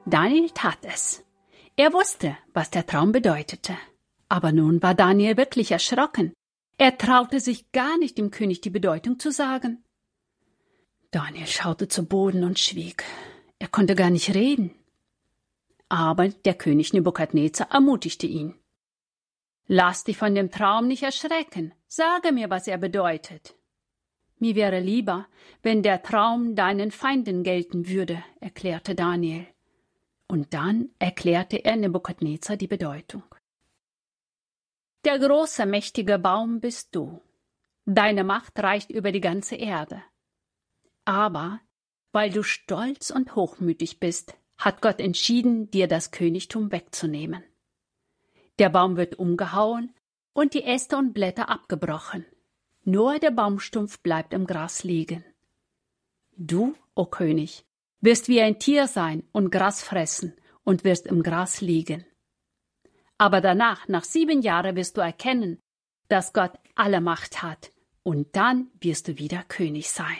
Daniel tat es. Er wusste, was der Traum bedeutete. Aber nun war Daniel wirklich erschrocken. Er traute sich gar nicht, dem König die Bedeutung zu sagen. Daniel schaute zu Boden und schwieg. Er konnte gar nicht reden. Aber der König Nebukadnezar ermutigte ihn. »Lass dich von dem Traum nicht erschrecken. Sage mir, was er bedeutet.« »Mir wäre lieber, wenn der Traum deinen Feinden gelten würde«, erklärte Daniel. Und dann erklärte er Nebukadnezar die Bedeutung. »Der große, mächtige Baum bist du. Deine Macht reicht über die ganze Erde. Aber weil du stolz und hochmütig bist, hat Gott entschieden, dir das Königtum wegzunehmen. Der Baum wird umgehauen und die Äste und Blätter abgebrochen. Nur der Baumstumpf bleibt im Gras liegen. Du, o König, wirst wie ein Tier sein und Gras fressen und wirst im Gras liegen. Aber danach, nach 7 Jahren, wirst du erkennen, dass Gott alle Macht hat, und dann wirst du wieder König sein.«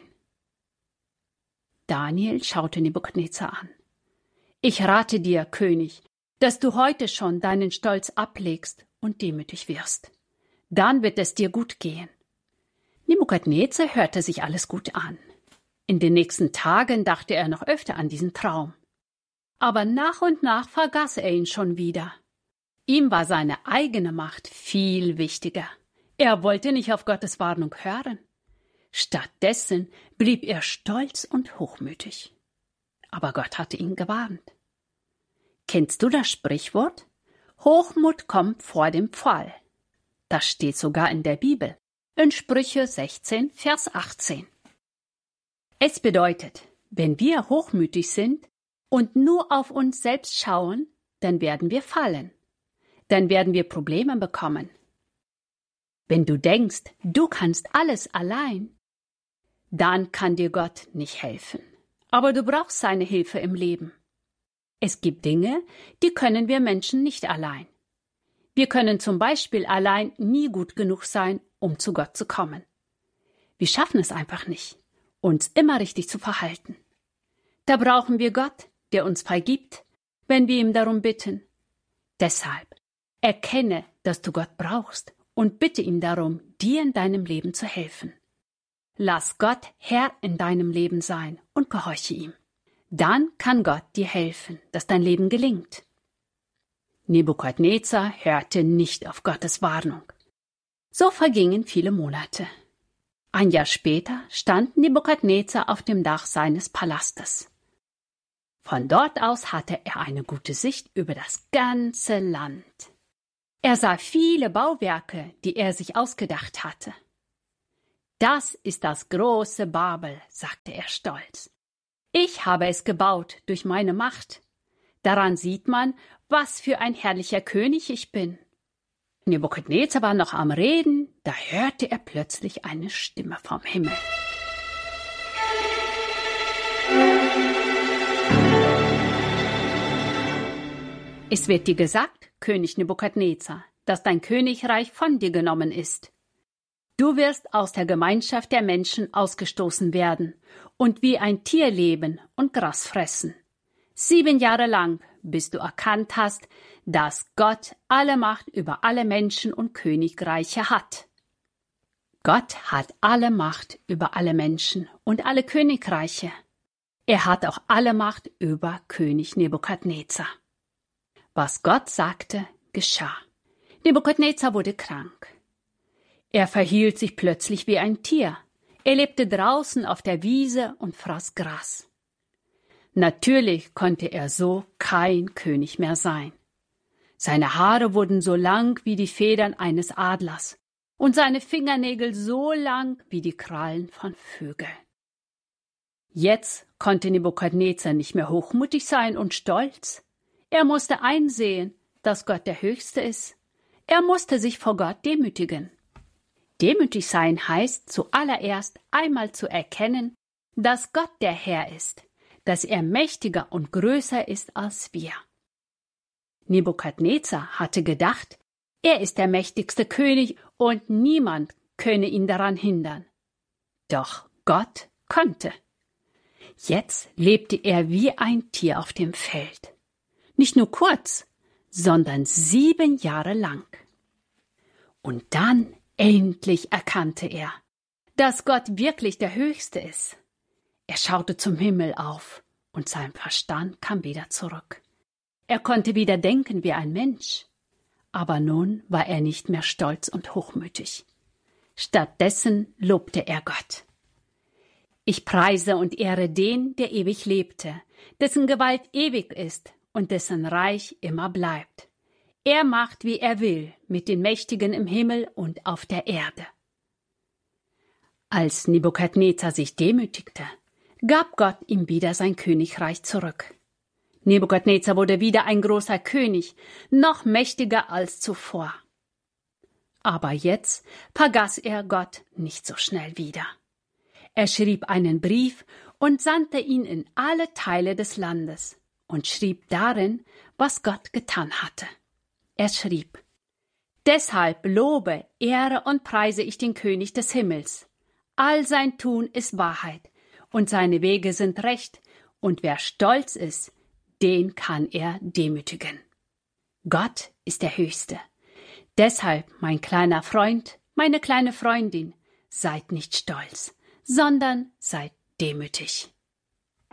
Daniel schaute Nebukadnezar an. »Ich rate dir, König, dass du heute schon deinen Stolz ablegst und demütig wirst. Dann wird es dir gut gehen.« Nebukadnezar hörte sich alles gut an. In den nächsten Tagen dachte er noch öfter an diesen Traum. Aber nach und nach vergaß er ihn schon wieder. Ihm war seine eigene Macht viel wichtiger. Er wollte nicht auf Gottes Warnung hören. Stattdessen blieb er stolz und hochmütig. Aber Gott hatte ihn gewarnt. Kennst du das Sprichwort? Hochmut kommt vor dem Fall. Das steht sogar in der Bibel, in Sprüche 16, Vers 18. Es bedeutet, wenn wir hochmütig sind und nur auf uns selbst schauen, dann werden wir fallen. Dann werden wir Probleme bekommen. Wenn du denkst, du kannst alles allein, dann kann dir Gott nicht helfen. Aber du brauchst seine Hilfe im Leben. Es gibt Dinge, die können wir Menschen nicht allein. Wir können zum Beispiel allein nie gut genug sein, um zu Gott zu kommen. Wir schaffen es einfach nicht, uns immer richtig zu verhalten. Da brauchen wir Gott, der uns vergibt, wenn wir ihm darum bitten. Deshalb erkenne, dass du Gott brauchst und bitte ihn darum, dir in deinem Leben zu helfen. Lass Gott Herr in deinem Leben sein und gehorche ihm. Dann kann Gott dir helfen, dass dein Leben gelingt. Nebukadnezar hörte nicht auf Gottes Warnung. So vergingen viele Monate. Ein Jahr später stand Nebukadnezar auf dem Dach seines Palastes. Von dort aus hatte er eine gute Sicht über das ganze Land. Er sah viele Bauwerke, die er sich ausgedacht hatte. »Das ist das große Babel«, sagte er stolz. »Ich habe es gebaut durch meine Macht. Daran sieht man, was für ein herrlicher König ich bin.« Nebukadnezar war noch am Reden, da hörte er plötzlich eine Stimme vom Himmel. »Es wird dir gesagt, König Nebukadnezar, dass dein Königreich von dir genommen ist. Du wirst aus der Gemeinschaft der Menschen ausgestoßen werden und wie ein Tier leben und Gras fressen. 7 Jahre lang, bis du erkannt hast, dass Gott alle Macht über alle Menschen und Königreiche hat.« Gott hat alle Macht über alle Menschen und alle Königreiche. Er hat auch alle Macht über König Nebukadnezar. Was Gott sagte, geschah. Nebukadnezar wurde krank. Er verhielt sich plötzlich wie ein Tier. Er lebte draußen auf der Wiese und fraß Gras. Natürlich konnte er so kein König mehr sein. Seine Haare wurden so lang wie die Federn eines Adlers und seine Fingernägel so lang wie die Krallen von Vögeln. Jetzt konnte Nebukadnezar nicht mehr hochmütig sein und stolz. Er musste einsehen, dass Gott der Höchste ist. Er musste sich vor Gott demütigen. Demütig sein heißt zuallererst einmal zu erkennen, dass Gott der Herr ist, dass er mächtiger und größer ist als wir. Nebukadnezar hatte gedacht, er ist der mächtigste König und niemand könne ihn daran hindern. Doch Gott konnte. Jetzt lebte er wie ein Tier auf dem Feld. Nicht nur kurz, sondern 7 Jahre lang. Und dann endlich erkannte er, dass Gott wirklich der Höchste ist. Er schaute zum Himmel auf und sein Verstand kam wieder zurück. Er konnte wieder denken wie ein Mensch. Aber nun war er nicht mehr stolz und hochmütig. Stattdessen lobte er Gott. Ich preise und ehre den, der ewig lebte, dessen Gewalt ewig ist und dessen Reich immer bleibt. Er macht, wie er will, mit den Mächtigen im Himmel und auf der Erde. Als Nebukadnezar sich demütigte, gab Gott ihm wieder sein Königreich zurück. Nebukadnezar wurde wieder ein großer König, noch mächtiger als zuvor. Aber jetzt vergaß er Gott nicht so schnell wieder. Er schrieb einen Brief und sandte ihn in alle Teile des Landes und schrieb darin, was Gott getan hatte. Er schrieb: Deshalb lobe, ehre und preise ich den König des Himmels. All sein Tun ist Wahrheit und seine Wege sind recht, und wer stolz ist, den kann er demütigen. Gott ist der Höchste. Deshalb, mein kleiner Freund, meine kleine Freundin, seid nicht stolz, sondern seid demütig.